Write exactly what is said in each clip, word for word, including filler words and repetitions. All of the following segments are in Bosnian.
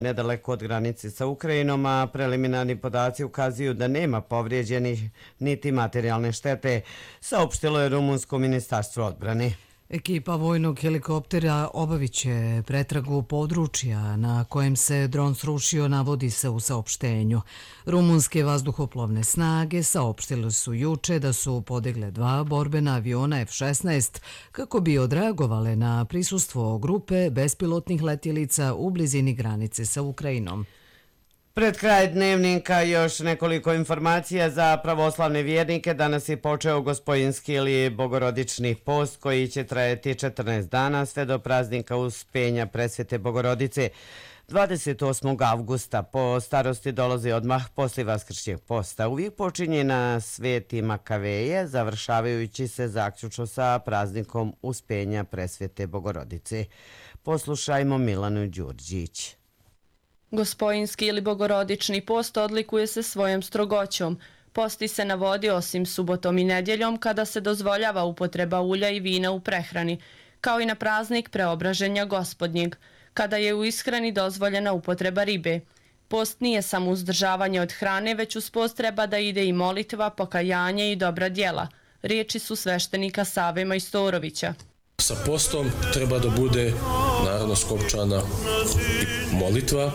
nedaleko od granice sa Ukrajinom, a preliminarni podaci ukazuju da nema povrijeđenih niti materijalne štete, saopštilo je rumunsko ministarstvo odbrane. Ekipa vojnog helikoptera obavit će pretragu područja na kojem se dron srušio, navodi se u saopštenju. Rumunske vazduhoplovne snage saopštile su juče da su podigle dva borbena aviona F šesnaest kako bi odreagovale na prisustvo grupe bespilotnih letjelica u blizini granice sa Ukrajinom. Pred kraj dnevnika još nekoliko informacija za pravoslavne vjernike. Danas je počeo Gospojinski ili Bogorodični post koji će trajati četrnaest dana sve do praznika Uspenja Presvete Bogorodice. dvadeset osmog avgusta po starosti dolazi odmah poslije Vaskršnjeg posta. Uvijek počinje na Sveti Makaveje, završavajući se zaključno sa praznikom Uspenja Presvete Bogorodice. Poslušajmo Milanu Đurđić. Gospojinski ili Bogorodični post odlikuje se svojom strogoćom. Posti se na vodi osim subotom i nedjeljom kada se dozvoljava upotreba ulja i vina u prehrani, kao i na praznik Preobraženja Gospodnjeg, kada je u ishrani dozvoljena upotreba ribe. Post nije samo uzdržavanje od hrane, već uz post treba da ide i molitva, pokajanje i dobra djela. Riječi su sveštenika Save Majstorovića. Sa postom treba da bude naravno skopčana i molitva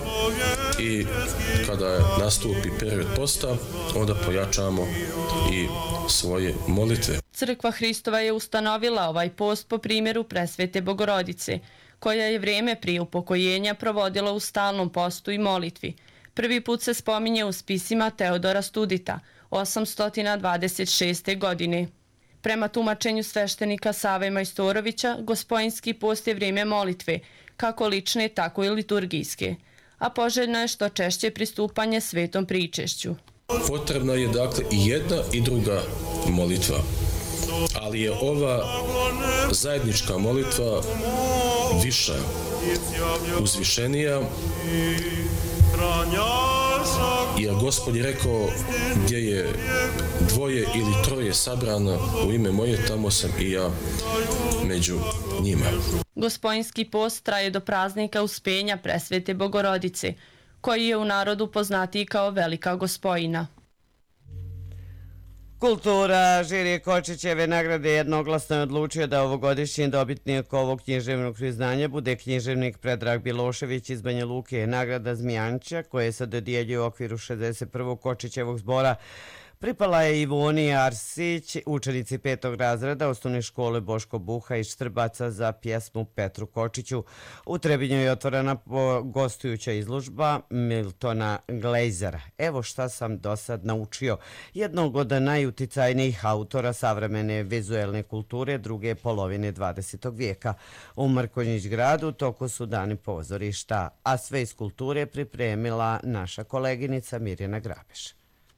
i kada nastupi period posta, onda pojačamo i svoje molitve. Crkva Hristova je ustanovila ovaj post po primjeru Presvete Bogorodice, koja je vrijeme prije upokojenja provodila u stalnom postu i molitvi. Prvi put se spominje u spisima Teodora Studita, osamsto dvadeset šeste. godine. Prema tumačenju sveštenika Save Majstorovića, Gospojinski post je vrijeme molitve, kako lične, tako i liturgijske, a poželjno je što češće pristupanje svetom pričešću. Potrebna je dakle i jedna i druga molitva, ali je ova zajednička molitva viša, uzvišenija, jer Gospod je rekao gdje je dvoje ili troje sabrano u ime moje, tamo sam i ja među njima. Gospojinski post traje do praznika Uspenja Presvete Bogorodice, koji je u narodu poznatiji kao Velika Gospojina. Kultura žirije Kočićeve nagrade jednoglasno je odlučio da ovogodišnji dobitnik ovog književnog priznanja bude književnik Predrag Bilošević iz Banja Luke. Nagrada Zmijanča, koje se dodjeljuje u okviru šezdeset prvog Kočićevog zbora, pripala je Ivoni Arsić, učenici petog razreda osnovne škole Boško Buha iz Štrbaca za pjesmu Petru Kočiću. U Trebinju je otvorena gostujuća izložba Miltona Glazera. Evo šta sam do sad naučio. Jednog od najuticajnijih autora savremene vizuelne kulture druge polovine dvadesetog vijeka. U Mrkonjić gradu toku su dani pozorišta, a sve iz kulture pripremila naša koleginica Mirjana Grabeš.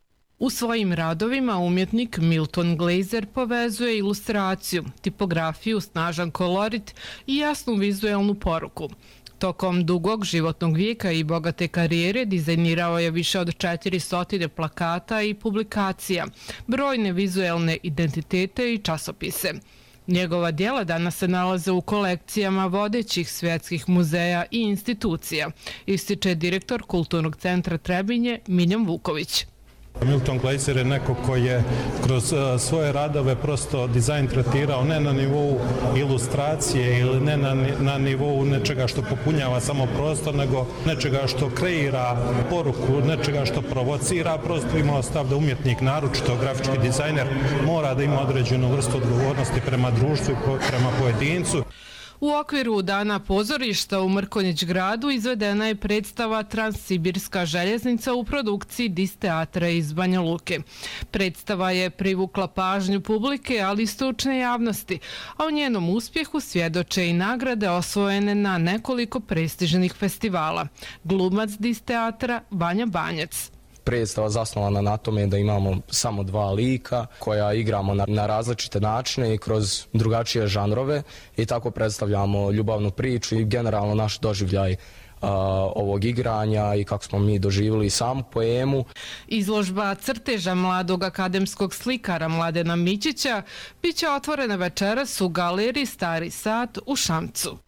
U svojim radovima umjetnik Milton Glaser povezuje ilustraciju, tipografiju, snažan kolorit i jasnu vizuelnu poruku. Tokom dugog životnog vijeka i bogate karijere dizajnirao je više od četiristo plakata i publikacija, brojne vizuelne identitete i časopise. Njegova djela danas se nalaze u kolekcijama vodećih svjetskih muzeja i institucija, ističe direktor Kulturnog centra Trebinje Miljan Vuković. Milton Glaser je neko koji je kroz svoje radove prosto dizajn tretirao ne na nivou ilustracije ili ne na, na nivou nečega što popunjava samo prostor, nego nečega što kreira poruku, nečega što provocira. Prosto imao stav da umjetnik, naročito grafički dizajner, mora da ima određenu vrstu odgovornosti prema društvu i prema pojedincu. U okviru Dana pozorišta u Mrkonjić gradu izvedena je predstava Transsibirska željeznica u produkciji Dis teatra iz Banja Luke. Predstava je privukla pažnju publike, ali i stručne javnosti, a o njenom uspjehu svjedoče i nagrade osvojene na nekoliko prestižnih festivala. Glumac Dis teatra Vanja Banjac. Predstava zasnovana na tome da imamo samo dva lika koja igramo na, na različite načine i kroz drugačije žanrove i tako predstavljamo ljubavnu priču i generalno naš doživljaj a, ovog igranja i kako smo mi doživjeli samu poemu. Izložba crteža mladog akademskog slikara Mladena Mićića biće otvorena večeras u galeriji Stari Sat u Šamcu.